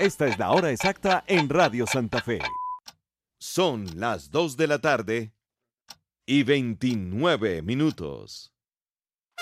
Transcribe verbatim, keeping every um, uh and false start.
Esta es la hora exacta en Radio Santa Fe. Son las dos de la tarde y veintinueve minutos.